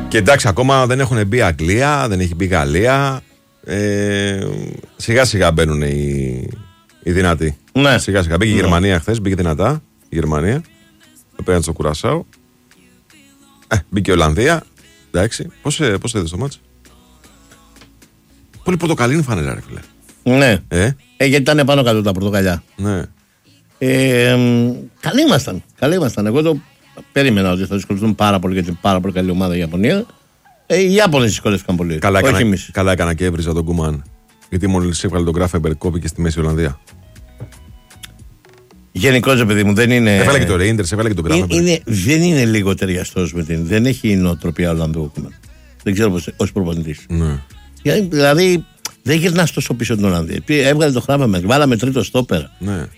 Και εντάξει, ακόμα δεν έχουν μπει Αγγλία, δεν έχει μπει Γαλλία. Σιγά σιγά μπαίνουν οι δυνατοί. Ναι. Σιγά σιγά. Μπήκε η Γερμανία χθες, μπήκε δυνατά η Γερμανία. Απέναντι στο Κουρασάο. Μπήκε η Ολλανδία. Εντάξει. Πώς το είδες το μάτς? Πολύ πορτοκαλίνη φανέλα, ρε φίλε. Ναι. Γιατί ήταν πάνω κάτω τα πορτοκαλιά. Ναι. Καλοί ήμασταν. Εγώ το περίμενα ότι θα δυσκολευτούν πάρα πολύ γιατί είναι πάρα πολύ καλή ομάδα η Ιαπωνία. Οι Ιάπωνες δυσκολεύτηκαν πολύ. Καλά έκανα και έβριζα τον Κουμάν. Γιατί μόλις έβγαλε τον Γκράφενμπεργκ, κόπηκε στη μέση Ολλανδία. Γενικώς, παιδί μου, δεν είναι. Έβαλε και το Ρέιντερς, έβαλε και τον Γκράφενμπεργκ. Δεν είναι λίγο ταιριαστός με την. Δεν έχει νοοτροπία Ολλανδού Κουμάν. Δεν ξέρω πώς ως προπονητής. Ναι. Δηλαδή δεν γυρνάς τόσο πίσω την Ολλανδία. Έβγαλε το Γκράφενμπεργκ, βάλαμε τρίτο στόπερ. Ναι.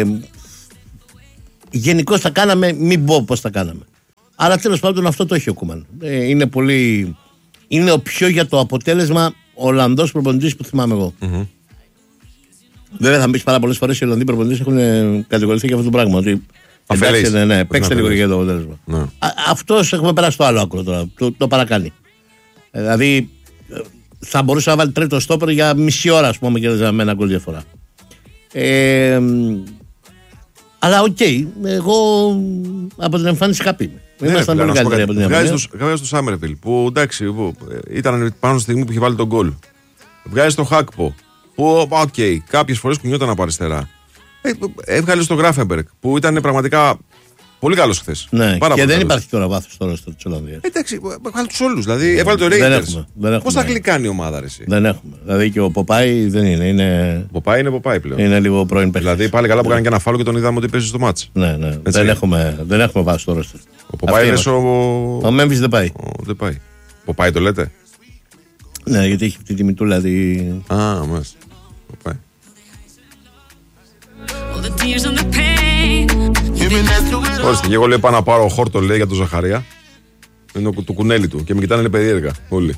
Γενικώς τα κάναμε, μην πω πώς τα κάναμε. Άρα τέλος πάντων αυτό το έχει ο Κούμαν. Είναι πολύ. Είναι ο πιο για το αποτέλεσμα Ολλανδός προπονητής που θυμάμαι εγώ. Mm-hmm. Βέβαια θα μου πεις πάρα πολλές φορές οι Ολλανδοί προπονητές έχουν κατηγορηθεί για αυτό το πράγμα. Ότι εντάξει, παίξτε λίγο για το αποτέλεσμα. Ναι. Αυτός έχουμε περάσει το άλλο άκρο τώρα. Το παρακάνει. Δηλαδή θα μπορούσε να βάλει τρίτο στόπερ για μισή ώρα, ας πούμε, και με ένα γκολ διαφορά. Αλλά οκ, εγώ από την εμφάνιση χαπή. Ήμασταν πολύ καλύτεροι από την εμφάνιση. Βγάζει το Σάμερβιλ που εντάξει, ήταν πάνω στη στιγμή που είχε βάλει τον γκολ. Βγάζει το Χάκπο που κάποιες φορές κουνιόταν από αριστερά. Έβγαλε στο Γκράφενμπεργκ που ήταν πραγματικά πολύ καλός χθες. Ναι, και δεν υπάρχει τώρα βάθος τώρα στο της Ολλανδίας. Εντάξει, έβγαλε τους όλους. Δηλαδή έβγαλε το Ρέιντερς. Πώς θα γλυκάνει η ομάδα, ρε? Δεν έχουμε. Δηλαδή και ο Ποπάι δεν είναι. Ο Ποπάι είναι Ποπάι πλέον. Είναι λίγο πρώην παίκτης. Δηλαδή πάλι καλά που κάνει και ένα φάουλ και τον είδαμε ότι παίζει στο μάτς. Ναι. Δεν έχουμε βάθος στο ρόστερ. Ο Ποπάι είναι ο Μέμφις δεν πάει. Δεν πάει. Ποπάι το λέτε? Ναι, γιατί έχει αυτή τη μητούλα. Μάλιστα. Ποπάι. Ορίστε, και εγώ λέω πάω να πάρω χόρτο, λέει, για τον Ζαχαρία. Είναι το κουνέλι του και με κοιτάνε, είναι περίεργα όλοι.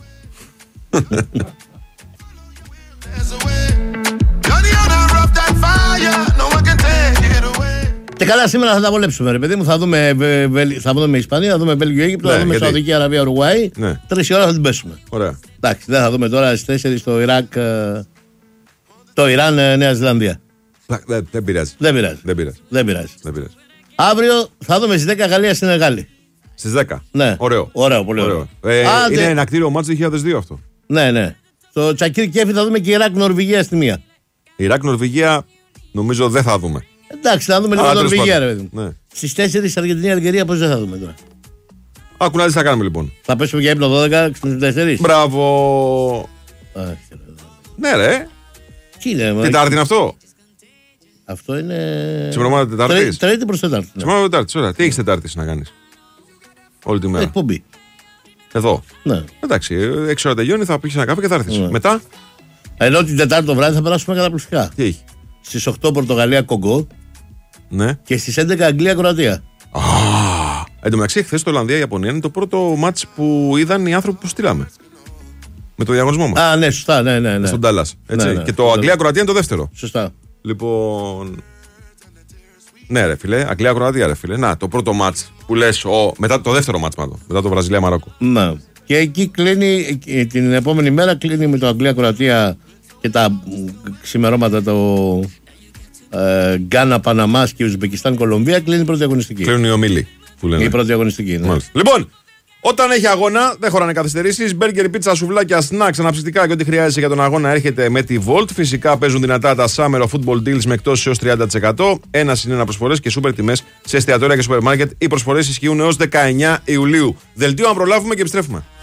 Και καλά, σήμερα θα τα βολέψουμε, ρε παιδί μου. Θα δούμε Ισπανία, θα δούμε Βέλγιο Αίγυπτο, θα δούμε Σαουδική Αραβία Ουρουγουάη. 3 ώρα θα την πέσουμε. Ωραία. Εντάξει, δεν θα δούμε τώρα στις 4 στο Ιράκ, το Ιράν, Νέα Ζηλανδία. Δεν πειράζει. Δεν πειράζει. Αύριο θα δούμε στις 10 Γαλλία Σενεγάλη. Στις 10. Ναι. Ωραίο, πολύ ωραίο. Είναι ένα κτίριο μάτς 2002 αυτό. Ναι. Στο Τσακίρ Κέφι θα δούμε και Ιράκ Νορβηγία στη μία. Ιράκ Νορβηγία νομίζω δεν θα δούμε. Εντάξει, θα δούμε λίγο Νορβηγία, ρε παιδί μου. Στις 4 Αργεντινή Αλγερία, πώς δεν θα δούμε τώρα? Άκου να δεις τι θα κάνουμε λοιπόν. Θα πέσουμε για ύπνο 12 στις 4. Μπράβο. Ναι, ρε. Τι είναι, Τετάρτη είναι αυτό? Αυτό είναι. Συμπρογράμματα Τετάρτης. Τρίτη προς Τετάρτη. Συμπρογράμματα Τετάρτης, ωραία. Τι έχεις Τετάρτη να κάνεις? Όλη τη μέρα. Εκπομπή. Εδώ. Ναι. Εντάξει, 6 ώρα τελειώνει, θα πεις ένα καφέ και θα έρθεις. Μετά. Ενώ την Τετάρτη το βράδυ θα περάσουμε καταπληκτικά. Τι έχει? Στις 8 Πορτογαλία Κογκό. Ναι. Και στις 11 Αγγλία Κροατία. Εν τω μεταξύ, χθες το Ολλανδία-Ιαπωνία είναι το πρώτο μάτς που είδαν οι άνθρωποι που στείλαμε. Με το διαγωνισμό μας. Ναι, σωστά, ναι. Στον Ντάλλας. Ναι. Και το Αγγλία-Κροατία είναι το δεύτερο. Σωστά. Λοιπόν. Ναι, ρε φίλε, Αγγλία-Κροατία, ρε φίλε. Να, το πρώτο μάτς που λες. Μετά το δεύτερο μάτς, μάλλον. Μετά το Βραζιλία-Μαρόκο. Ναι. Και εκεί κλείνει, την επόμενη μέρα κλείνει με το Αγγλία-Κροατία και τα ξημερώματα το Γκάνα, Παναμάς και Ουσμπεκιστάν-Κολομβία. Κλείνει η πρώτη αγωνιστική. Κλείνουν οι ομίλοι. Η πρώτη αγωνιστική. Ναι. Λοιπόν, όταν έχει αγώνα, δεν χωράνε καθυστερήσεις. Μπέργκερ, πίτσα, σουβλάκια, σνακς, αναψυκτικά και ό,τι χρειάζεσαι για τον αγώνα έρχεται με τη Volt. Φυσικά παίζουν δυνατά τα Summer of Football Deals με εκτόσεις έως 30%. 1+1 προσφορές και σούπερ τιμές σε εστιατόρια και σούπερ μάρκετ. Οι προσφορές ισχύουν έως 19 Ιουλίου. Δελτίο αν προλάβουμε και επιστρέφουμε.